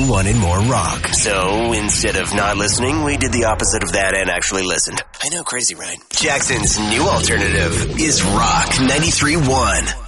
Jackson wanted more rock. So instead of not listening, we did the opposite of that and actually listened. I know, crazy, right? Jackson's new alternative is Rock 93.1.